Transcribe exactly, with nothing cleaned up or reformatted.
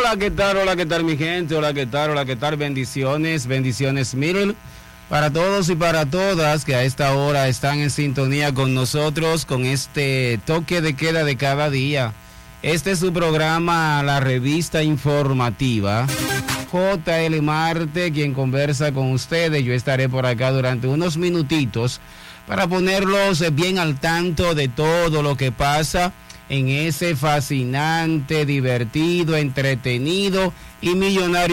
Hola, ¿qué tal? Hola, ¿qué tal mi gente? Hola, ¿qué tal? Hola, ¿qué tal? Bendiciones, bendiciones mil para todos y para todas que a esta hora están en sintonía con nosotros con este toque de queda de cada día. Este es su programa, la revista informativa. J L Marte, quien conversa con ustedes. Yo estaré por acá durante unos minutitos para ponerlos bien al tanto de todo lo que pasa en ese fascinante, divertido, entretenido y millonario